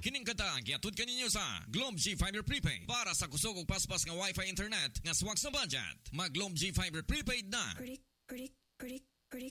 Kining kata giatud kaninyo sa Globe G Fiber Prepaid para sa kusog ug paspas nga Wi-Fi internet nga swak sa budget. Mag Globe G Fiber Prepaid na. Kurik, kurik, kurik.